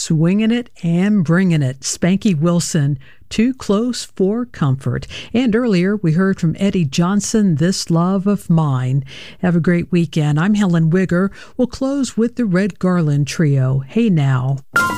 swinging it and bringing it. Spanky Wilson, Too Close for Comfort. And earlier we heard from Eddie Johnson, This Love of Mine. Have a great weekend. I'm Helen Wigger. We'll close with the Red Garland Trio, Hey Now.